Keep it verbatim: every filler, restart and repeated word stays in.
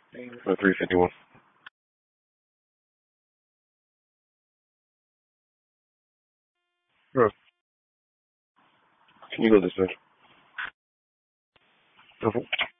Uh, three fifty-one. Bro, can you go this way? Okay.